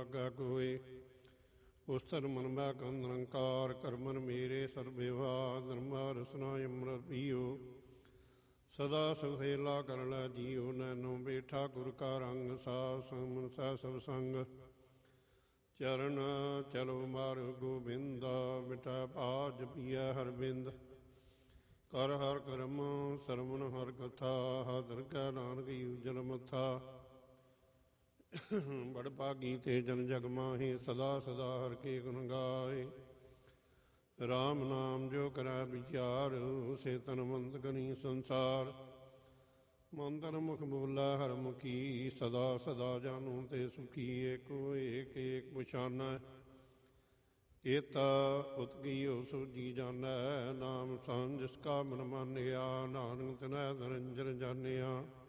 ਲਾਗਾ ਕੋਏ। ਉਸਤਰ ਮਨ ਮੈਂ ਕੰਦ ਨਿਰੰਕਾਰ ਕਰਮਨ ਮੇਰੇ ਸਰਬਿਵਾ ਧਰਮਾ ਰਸਨਾ ਅੰਮ੍ਰਿਤ ਪੀਓ। ਸਦਾ ਸੁਹੇਲਾ ਕਰ ਲੈ ਜੀਓ ਨੈਨੋ ਬੈਠਾ ਗੁਰ ਕਾ ਰੰਗ ਸਾਧ ਸੰਗ ਮਨਸਾ ਸਭ ਸੰਗ। ਚਰਨ ਚਲੋ ਮਾਰ ਗੋਬਿੰਦਾ ਮਿਟਾ ਭਾਜ ਜਪੀਐ ਹਰਬਿੰਦ। ਕਰ ਹਰ ਕਰਮ ਸਰਵਨ ਹਰ ਕਥਾ ਹਾਜ਼ਰ ਕੈ ਨਾਨਕ ਉਜਲ ਮੱਥਾ। ਬੜ ਭਾਗੀ ਤੇ ਜਨ ਜਗ ਮਾਹੀ ਸਦਾ ਸਦਾ ਹਰ ਕੇ ਗੁਣ ਗਾਏ। ਰਾਮ ਨਾਮ ਜੋ ਕਰੈ ਵਿਚਾਰ ਸੇ ਤਨ ਮੰਤ ਗਨੀ ਸੰਸਾਰ। ਮਨ ਤਨ ਮੁਖ ਬੋਲਾ ਹਰ ਮੁਖੀ ਸਦਾ ਸਦਾ ਜਾਨੂ ਤੇ ਸੁਖੀ। ਏਕੋ ਏਕ ਏਕ ਪਛਾਨੈ ਏਤਾ ਉਤ ਕੀਓ ਸੋਜੀ ਜਾਨੈ। ਨਾਮ ਸੰਗ ਜਿਸ ਕਾ ਮਨ ਮਾਨਿਆ ਨਾਨਕ ਤਿਨੈ ਨਿਰੰਜਨ ਜਾਨਿਆ।